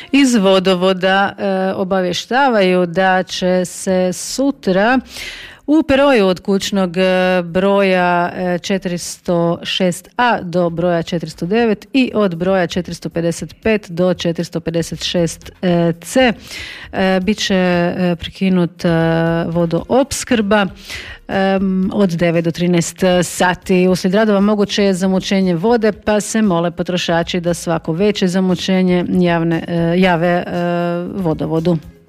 Iz vodovoda obavještavaju da će se sutra u peroju od kućnog broja 406a do broja 409 i od broja 455 do 456c bit će prekinuta vodoopskrba od 9 do 13 sati. Uslijed radova moguće je zamućenje vode, pa se mole potrošači da svako veće zamućenje jave vodovodu.